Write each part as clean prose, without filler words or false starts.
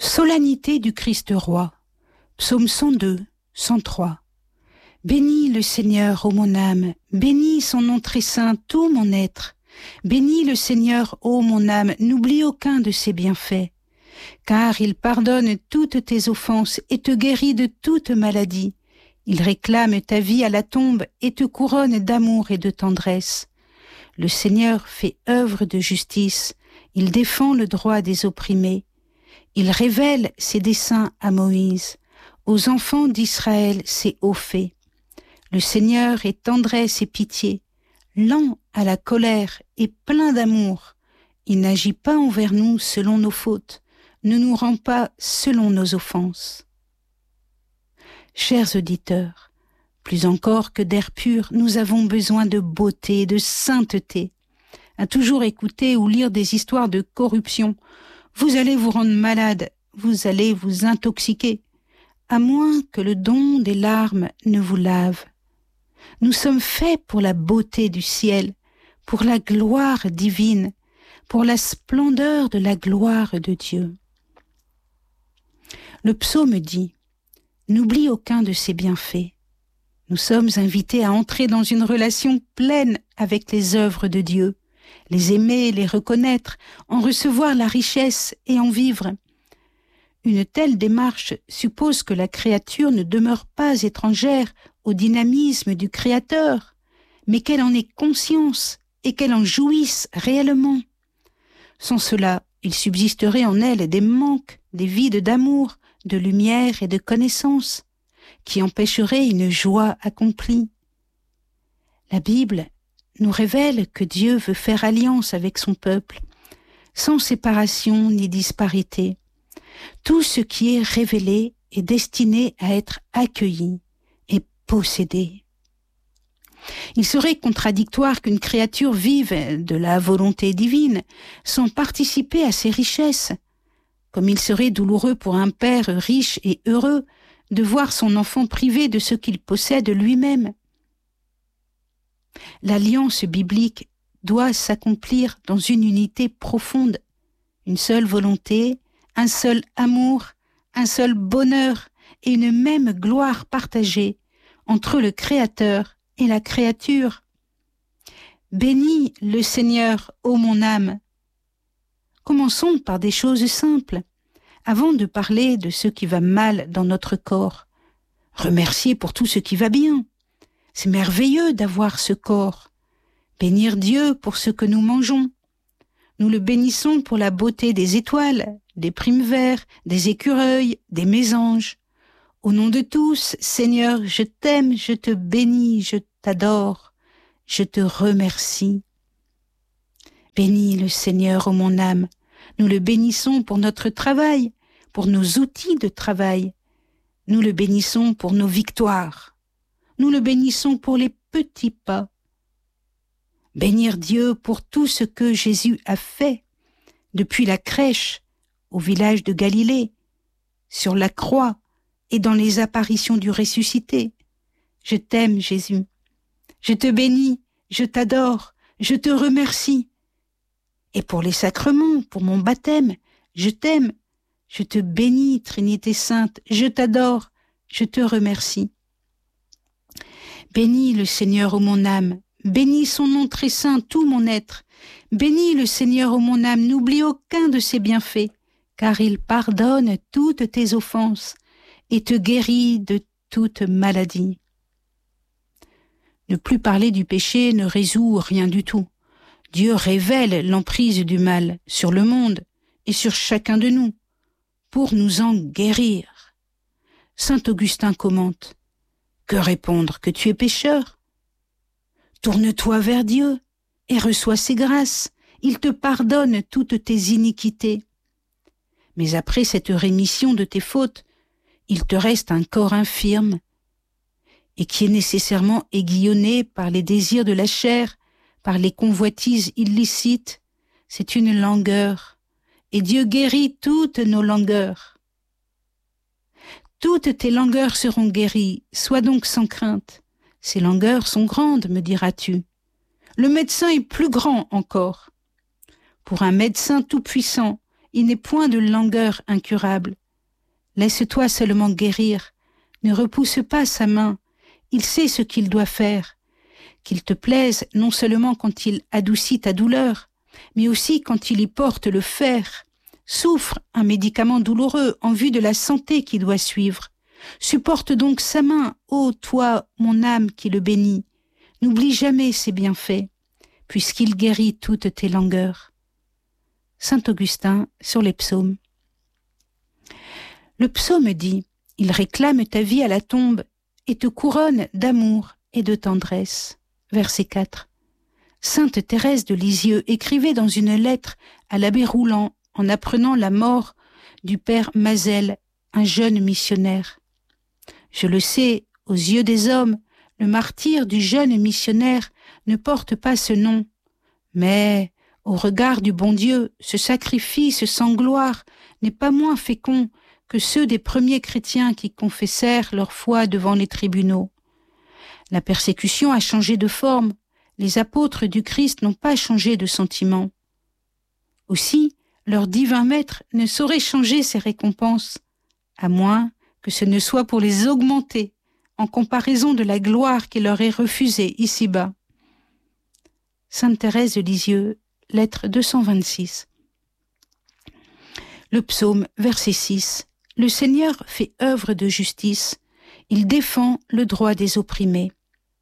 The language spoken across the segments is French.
Solennité du Christ roi. Psaume 102, 103. Bénis le Seigneur, ô mon âme, bénis son nom très saint, tout mon être. Bénis le Seigneur, ô mon âme, n'oublie aucun de ses bienfaits. Car il pardonne toutes tes offenses et te guérit de toute maladie. Il réclame ta vie à la tombe et te couronne d'amour et de tendresse. Le Seigneur fait œuvre de justice, il défend le droit des opprimés. Il révèle ses desseins à Moïse, aux enfants d'Israël ses hauts faits. Le Seigneur est tendresse et pitié, lent à la colère et plein d'amour. Il n'agit pas envers nous selon nos fautes, ne nous rend pas selon nos offenses. Chers auditeurs, plus encore que d'air pur, nous avons besoin de beauté, de sainteté. À toujours écouter ou lire des histoires de corruption, vous allez vous rendre malade, vous allez vous intoxiquer, à moins que le don des larmes ne vous lave. Nous sommes faits pour la beauté du ciel, pour la gloire divine, pour la splendeur de la gloire de Dieu. Le psaume dit « N'oublie aucun de ses bienfaits ». Nous sommes invités à entrer dans une relation pleine avec les œuvres de Dieu, les aimer, les reconnaître, en recevoir la richesse et en vivre. Une telle démarche suppose que la créature ne demeure pas étrangère au dynamisme du Créateur, mais qu'elle en ait conscience et qu'elle en jouisse réellement. Sans cela, il subsisterait en elle des manques, des vides d'amour, de lumière et de connaissance, qui empêcheraient une joie accomplie. La Bible nous révèle que Dieu veut faire alliance avec son peuple, sans séparation ni disparité. Tout ce qui est révélé est destiné à être accueilli et possédé. Il serait contradictoire qu'une créature vive de la volonté divine sans participer à ses richesses, comme il serait douloureux pour un père riche et heureux de voir son enfant privé de ce qu'il possède lui-même. L'alliance biblique doit s'accomplir dans une unité profonde, une seule volonté, un seul amour, un seul bonheur et une même gloire partagée entre le Créateur et la créature. Bénis le Seigneur, ô mon âme. Commençons par des choses simples, avant de parler de ce qui va mal dans notre corps. Remercier pour tout ce qui va bien. C'est merveilleux d'avoir ce corps. Bénir Dieu pour ce que nous mangeons. Nous le bénissons pour la beauté des étoiles, des primevères, des écureuils, des mésanges. Au nom de tous, Seigneur, je t'aime, je te bénis, je t'adore, je te remercie. Bénis le Seigneur, ô mon âme. Nous le bénissons pour notre travail, pour nos outils de travail. Nous le bénissons pour nos victoires. Nous le bénissons pour les petits pas. Bénir Dieu pour tout ce que Jésus a fait, depuis la crèche au village de Galilée, sur la croix et dans les apparitions du ressuscité. Je t'aime, Jésus. Je te bénis, je t'adore, je te remercie. Et pour les sacrements, pour mon baptême, je t'aime, je te bénis, Trinité Sainte, je t'adore, je te remercie. Bénis le Seigneur, ô mon âme, bénis son nom très saint, tout mon être. Bénis le Seigneur, ô mon âme, n'oublie aucun de ses bienfaits, car il pardonne toutes tes offenses et te guérit de toute maladie. Ne plus parler du péché ne résout rien du tout. Dieu révèle l'emprise du mal sur le monde et sur chacun de nous, pour nous en guérir. Saint Augustin commente « Que répondre que tu es pécheur ? Tourne-toi vers Dieu et reçois ses grâces. Il te pardonne toutes tes iniquités. Mais après cette rémission de tes fautes, il te reste un corps infirme et qui est nécessairement aiguillonné par les désirs de la chair, par les convoitises illicites. C'est une langueur, et Dieu guérit toutes nos langueurs. Toutes tes langueurs seront guéries, sois donc sans crainte. Ces langueurs sont grandes, me diras-tu. Le médecin est plus grand encore. Pour un médecin tout-puissant, il n'est point de langueur incurable. Laisse-toi seulement guérir. Ne repousse pas sa main. Il sait ce qu'il doit faire. Qu'il te plaise non seulement quand il adoucit ta douleur, mais aussi quand il y porte le fer. Souffre un médicament douloureux en vue de la santé qui doit suivre. Supporte donc sa main, ô toi, mon âme qui le bénit. N'oublie jamais ses bienfaits, puisqu'il guérit toutes tes langueurs. Saint Augustin sur les psaumes. Le psaume dit, il réclame ta vie à la tombe et te couronne d'amour et de tendresse. Verset 4. Sainte Thérèse de Lisieux écrivait dans une lettre à l'abbé Rouland en apprenant la mort du père Mazel, un jeune missionnaire. Je le sais, aux yeux des hommes, le martyre du jeune missionnaire ne porte pas ce nom, mais au regard du bon Dieu, ce sacrifice sans gloire n'est pas moins fécond que ceux des premiers chrétiens qui confessèrent leur foi devant les tribunaux. La persécution a changé de forme, les apôtres du Christ n'ont pas changé de sentiment. Aussi, leur divin maître ne saurait changer ses récompenses, à moins que ce ne soit pour les augmenter en comparaison de la gloire qui leur est refusée ici-bas. Sainte Thérèse de Lisieux, lettre 226. Le psaume, verset 6. Le Seigneur fait œuvre de justice, il défend le droit des opprimés.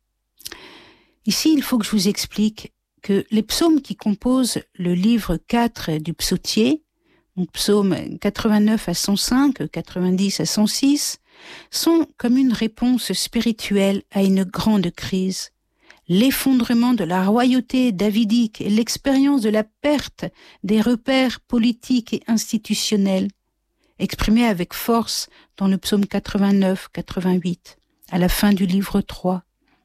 Ici, il faut que je vous explique que les psaumes qui composent le livre 4 du psautier, donc psaume 89 à 105, 90 à 106, sont comme une réponse spirituelle à une grande crise. L'effondrement de la royauté davidique et l'expérience de la perte des repères politiques et institutionnels, exprimés avec force dans le psaume 89-88, à la fin du livre 3.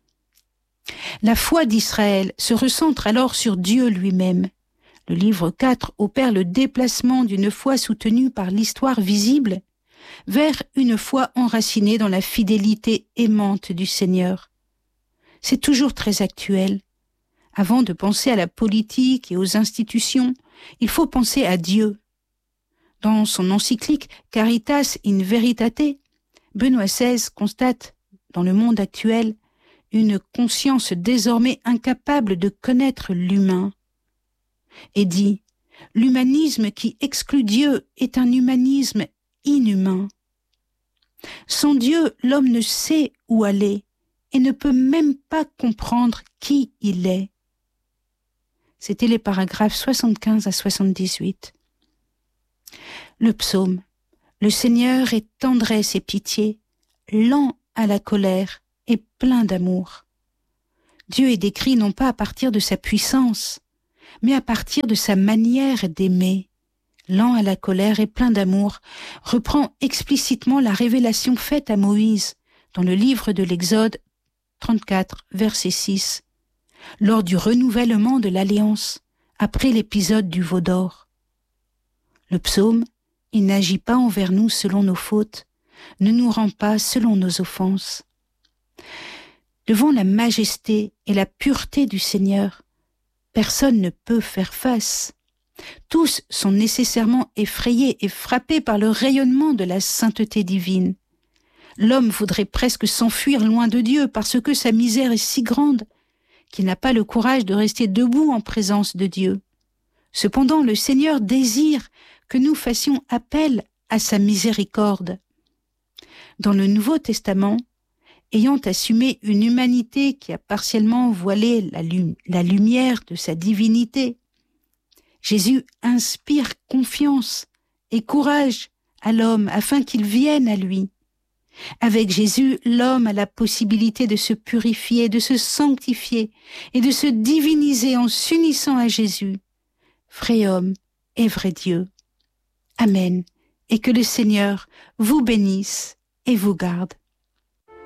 La foi d'Israël se recentre alors sur Dieu lui-même. Le livre 4 opère le déplacement d'une foi soutenue par l'histoire visible vers une foi enracinée dans la fidélité aimante du Seigneur. C'est toujours très actuel. Avant de penser à la politique et aux institutions, il faut penser à Dieu. Dans son encyclique Caritas in Veritate, Benoît XVI constate, dans le monde actuel, une conscience désormais incapable de connaître l'humain, et dit « L'humanisme qui exclut Dieu est un humanisme inhumain. Sans Dieu, l'homme ne sait où aller et ne peut même pas comprendre qui il est. » C'était les paragraphes 75 à 78. Le psaume. Le Seigneur est tendresse et pitié, lent à la colère et plein d'amour. Dieu est décrit non pas à partir de sa puissance, mais à partir de sa manière d'aimer. Lent à la colère et plein d'amour reprend explicitement la révélation faite à Moïse dans le livre de l'Exode 34, verset 6, lors du renouvellement de l'Alliance, après l'épisode du veau d'or. Le psaume, il n'agit pas envers nous selon nos fautes, ne nous rend pas selon nos offenses. Devant la majesté et la pureté du Seigneur, personne ne peut faire face. Tous sont nécessairement effrayés et frappés par le rayonnement de la sainteté divine. L'homme voudrait presque s'enfuir loin de Dieu parce que sa misère est si grande qu'il n'a pas le courage de rester debout en présence de Dieu. Cependant, le Seigneur désire que nous fassions appel à sa miséricorde. Dans le Nouveau Testament, ayant assumé une humanité qui a partiellement voilé la lumière de sa divinité, Jésus inspire confiance et courage à l'homme afin qu'il vienne à lui. Avec Jésus, l'homme a la possibilité de se purifier, de se sanctifier et de se diviniser en s'unissant à Jésus, vrai homme et vrai Dieu. Amen. Et que le Seigneur vous bénisse et vous garde.